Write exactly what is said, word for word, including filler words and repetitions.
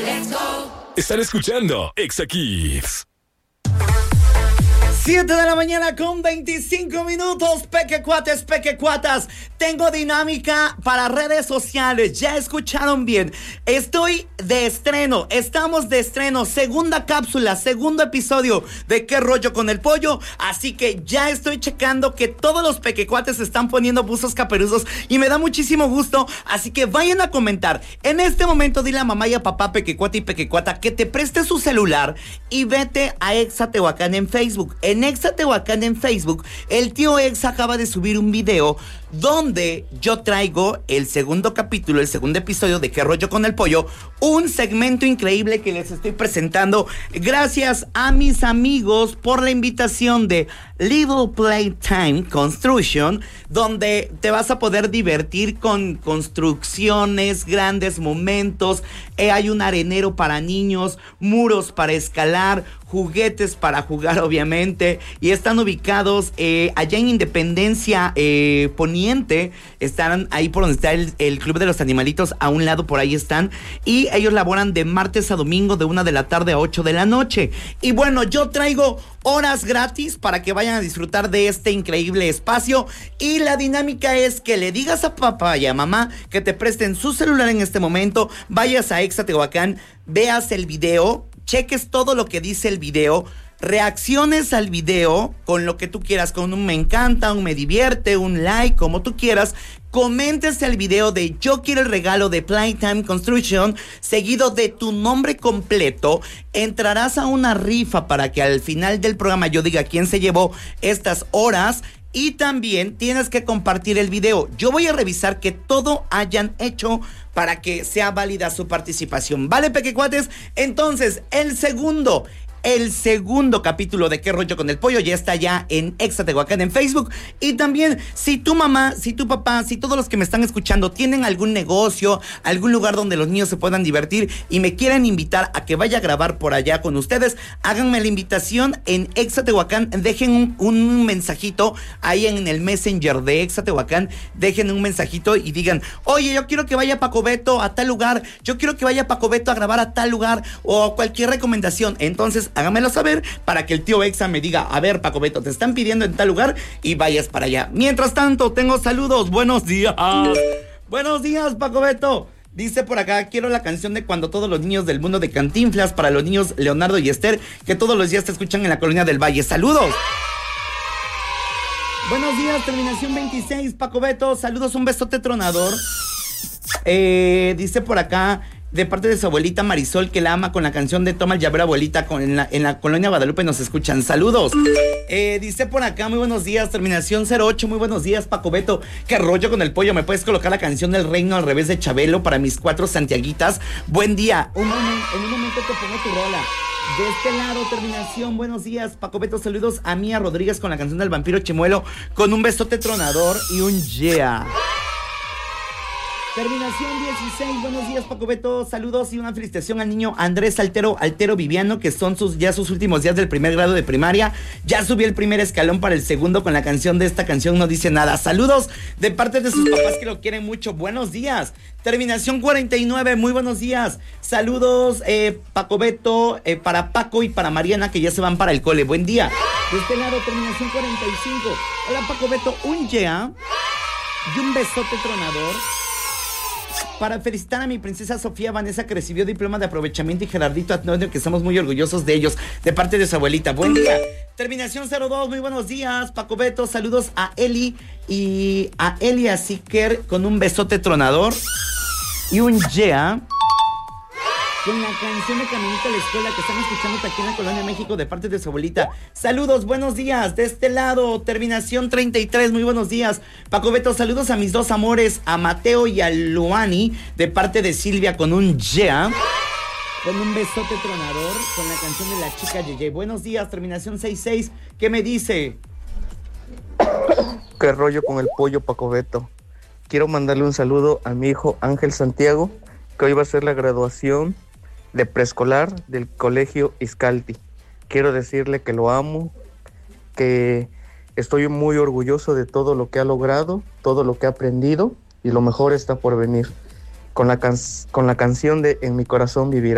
Let's go. Están escuchando Exa Kids. siete de la mañana con veinticinco minutos, pequecuates, pequecuatas. Tengo dinámica para redes sociales. Ya escucharon bien. Estoy de estreno. Estamos de estreno. Segunda cápsula, segundo episodio de ¿Qué rollo con el pollo? Así que ya estoy checando que todos los pequecuates están poniendo buzos caperuzos y me da muchísimo gusto. Así que vayan a comentar. En este momento dile a mamá y a papá pequecuata y pequecuata que te preste su celular y vete a Exa Tehuacán en Facebook. En En Exa Tehuacán en Facebook, el tío Exa acaba de subir un video donde yo traigo el segundo capítulo, el segundo episodio de ¿Qué rollo con el pollo? Un segmento increíble que les estoy presentando gracias a mis amigos por la invitación de Little Playtime Construction, donde te vas a poder divertir con construcciones, grandes momentos. Eh, hay un arenero para niños, muros para escalar, juguetes para jugar, obviamente, y están ubicados eh, allá en Independencia eh, Poniente. Están ahí por donde está el, el Club de los Animalitos, a un lado por ahí están, y ellos laboran de martes a domingo de una de la tarde a ocho de la noche. Y bueno, yo traigo horas gratis para que vayan a disfrutar de este increíble espacio, y la dinámica es que le digas a papá y a mamá que te presten su celular en este momento, vayas a Exa Tehuacán, veas el video, cheques todo lo que dice el video, reacciones al video con lo que tú quieras, con un me encanta, un me divierte, un like, como tú quieras. Comentes el video de yo quiero el regalo de Playtime Construction, seguido de tu nombre completo. Entrarás a una rifa para que al final del programa yo diga quién se llevó estas horas. Y también tienes que compartir el video. Yo voy a revisar que todo hayan hecho para que sea válida su participación. ¿Vale, pequecuates? Entonces, el segundo... El segundo capítulo de ¿Qué rollo con el pollo? Ya está ya en Exa Tehuacán en Facebook. Y también, si tu mamá, si tu papá, si todos los que me están escuchando tienen algún negocio, algún lugar donde los niños se puedan divertir y me quieren invitar a que vaya a grabar por allá con ustedes, háganme la invitación en Exa Tehuacán. Dejen un, un mensajito ahí en el Messenger de Exa Tehuacán. Dejen un mensajito y digan: oye, yo quiero que vaya Paco Beto a tal lugar, yo quiero que vaya Paco Beto a grabar a tal lugar, o cualquier recomendación. Entonces, hágamelo saber para que el tío Exa me diga: a ver, Paco Beto, te están pidiendo en tal lugar, y vayas para allá. Mientras tanto, tengo saludos. Buenos días. Buenos días, Paco Beto. Dice por acá: quiero la canción de Cuando todos los niños del mundo de Cantinflas, para los niños Leonardo y Esther, que todos los días te escuchan en la Colonia del Valle. Saludos. Buenos días, terminación veintiséis, Paco Beto. Saludos, un besote tronador. Eh, dice por acá, de parte de su abuelita Marisol, que la ama con la canción de Toma el llavero, abuelita, con, en, la, en la Colonia Guadalupe nos escuchan. Saludos. Eh, dice por acá: muy buenos días, terminación cero ocho, muy buenos días, Paco Beto. ¿Qué rollo con el pollo? ¿Me puedes colocar la canción del Reino al revés de Chabelo para mis cuatro santiaguitas? Buen día. Un momento, en un momento te pongo tu rola. De este lado, terminación, buenos días, Paco Beto. Saludos a Mía Rodríguez con la canción del vampiro Chimuelo, con un besote tronador y un yeah. Terminación dieciséis, buenos días, Paco Beto. Saludos y una felicitación al niño Andrés Altero, Altero Viviano, que son sus, ya sus últimos días del primer grado de primaria. Ya subió el primer escalón para el segundo con la canción de esta canción No Dice Nada. Saludos de parte de sus papás que lo quieren mucho. Buenos días. Terminación cuarenta y nueve, muy buenos días. Saludos, eh, Paco Beto, eh, para Paco y para Mariana, que ya se van para el cole. Buen día. De este lado, terminación cuarenta y cinco. Hola, Paco Beto, un yeah y un besote tronador para felicitar a mi princesa Sofía Vanessa, que recibió diploma de aprovechamiento, y Gerardito Antonio, que estamos muy orgullosos de ellos, de parte de su abuelita. Buen día. Terminación cero dos, muy buenos días, Paco Beto. Saludos a Eli y a Elia Siker con un besote tronador y un yeah con la canción de Caminito a la Escuela, que están escuchando aquí en la Colonia México, de parte de su abuelita. Saludos, buenos días. De este lado, terminación treinta y tres, muy buenos días, Paco Beto. Saludos a mis dos amores, a Mateo y a Luani, de parte de Silvia, con un yeah, con un besote tronador, con la canción de la chica Yeye. Buenos días, terminación sesenta y seis, ¿qué me dice? ¿Qué rollo con el pollo, Paco Beto? Quiero mandarle un saludo a mi hijo Ángel Santiago, que hoy va a ser la graduación de preescolar del colegio Izcalti. Quiero decirle que lo amo, que estoy muy orgulloso de todo lo que ha logrado, todo lo que ha aprendido, y lo mejor está por venir. Con la, can- con la canción de En mi corazón vivirá.